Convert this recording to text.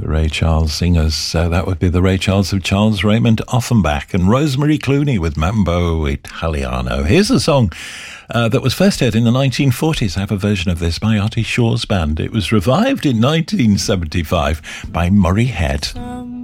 Ray Charles singers. So that would be the Ray Charles of Charles Raymond Offenbach and Rosemary Clooney with Mambo Italiano. Here's a song that was first heard in the 1940s. I have a version of this by Artie Shaw's band. It was revived in 1975 by Murray Head.